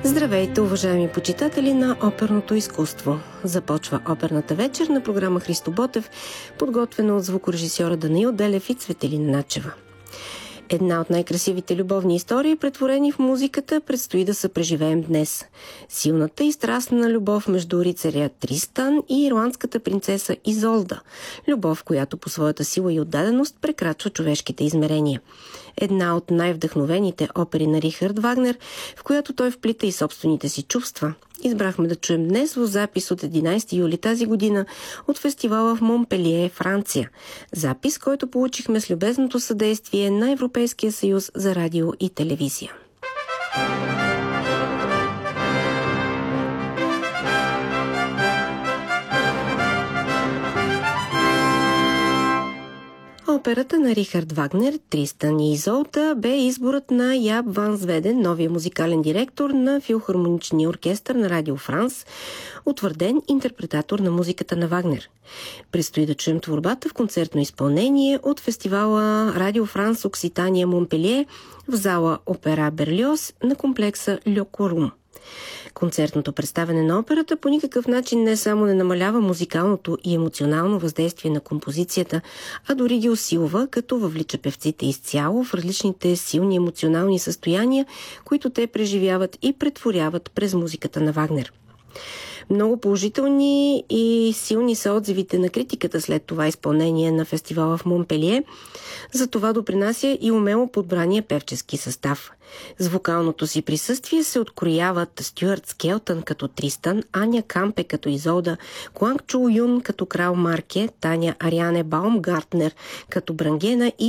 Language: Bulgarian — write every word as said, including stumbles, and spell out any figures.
Здравейте, уважаеми почитатели на оперното изкуство! Започва оперната вечер на програма Христо Ботев, подготвена от звукорежисьора Данаил Делев и Цветелина Начева. Една от най-красивите любовни истории, претворени в музиката, предстои да се преживеем днес. Силната и страстна любов между рицаря Тристан и ирландската принцеса Изолда. Любов, която по своята сила и отдаденост прекрачва човешките измерения. Една от най-вдъхновените опери на Рихард Вагнер, в която той вплита и собствените си чувства. Избрахме да чуем днес в запис от единайсети юли тази година от фестивала в Монпелие, Франция. Запис, който получихме с любезното съдействие на Европейския съюз за радио и телевизия. Операта на Рихард Вагнер «Тристан и Изолда» бе изборът на Яб Ван Зведен, новия музикален директор на филхармоничния оркестър на Радио Франс, утвърден интерпретатор на музиката на Вагнер. Предстои да чуем творбата в концертно изпълнение от фестивала Радио Франс Окситания Монпелие в зала Опера Берлиоз на комплекса Ле Корум. Концертното представяне на операта по никакъв начин не само не намалява музикалното и емоционално въздействие на композицията, а дори ги усилва, като въвлича певците изцяло в различните силни емоционални състояния, които те преживяват и претворяват през музиката на Вагнер. Много положителни и силни са отзивите на критиката след това изпълнение на фестивала в Монпелие. За това допринася и умело подбрания певчески състав. С вокалното си присъствие се открояват Стюарт Скелтън като Тристан, Аня Кампе като Изолда, Кланг Чул Юн като крал Марке, Таня Ариане Баумгартнер като Брангена и